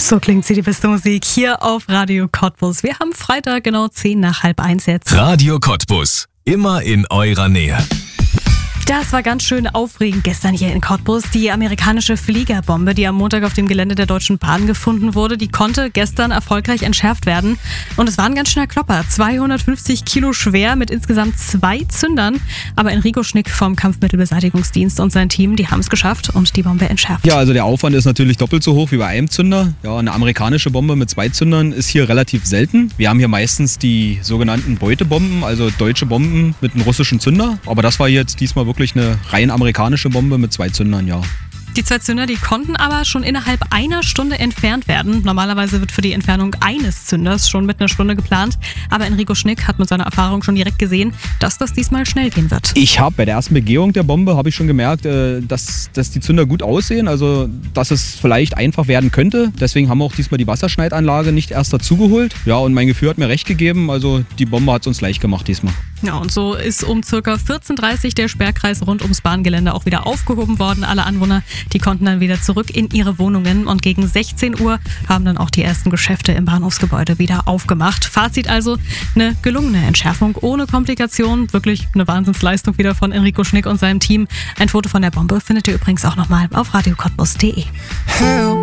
So klingt sie, die beste Musik hier auf Radio Cottbus. Wir haben Freitag genau 1:10 jetzt. Radio Cottbus, immer in eurer Nähe. Das war ganz schön aufregend gestern hier in Cottbus. Die amerikanische Fliegerbombe, die am Montag auf dem Gelände der Deutschen Bahn gefunden wurde, die konnte gestern erfolgreich entschärft werden. Und es war ein ganz schöner Klopper. 250 Kilo schwer mit insgesamt 2 Zündern. Aber Enrico Schnick vom Kampfmittelbeseitigungsdienst und sein Team, die haben es geschafft und die Bombe entschärft. Ja, also der Aufwand ist natürlich doppelt so hoch wie bei einem Zünder. Ja, eine amerikanische Bombe mit 2 Zündern ist hier relativ selten. Wir haben hier meistens die sogenannten Beutebomben, also deutsche Bomben mit einem russischen Zünder. Aber das war jetzt diesmal wirklich eine rein amerikanische Bombe mit 2 Zündern, ja. Die 2 Zünder, die konnten aber schon innerhalb einer Stunde entfernt werden. Normalerweise wird für die Entfernung eines Zünders schon mit einer Stunde geplant. Aber Enrico Schnick hat mit seiner Erfahrung schon direkt gesehen, dass das diesmal schnell gehen wird. Ich habe bei der ersten Begehung der Bombe habe ich schon gemerkt, dass die Zünder gut aussehen, also dass es vielleicht einfach werden könnte. Deswegen haben wir auch diesmal die Wasserschneidanlage nicht erst dazugeholt. Ja, und mein Gefühl hat mir recht gegeben, also die Bombe hat es uns leicht gemacht diesmal. Ja, und so ist um ca. 14:30 Uhr der Sperrkreis rund ums Bahngelände auch wieder aufgehoben worden. Alle Anwohner, die konnten dann wieder zurück in ihre Wohnungen und gegen 16 Uhr haben dann auch die ersten Geschäfte im Bahnhofsgebäude wieder aufgemacht. Fazit also, eine gelungene Entschärfung ohne Komplikationen. Wirklich eine Wahnsinnsleistung wieder von Enrico Schnick und seinem Team. Ein Foto von der Bombe findet ihr übrigens auch nochmal auf radiocottbus.de.